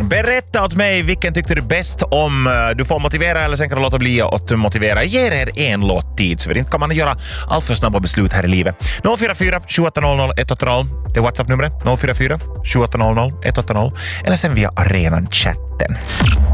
Berätta åt mig vilken tyckte du bäst om. Du får motivera eller sen kan du låta bli att motivera. Ge er en låt tid så inte kan man göra allt för snabba beslut här i livet. 044 2800 180. Det är WhatsApp-numret. 044 2800 180. Eller sen via arenan-chatten.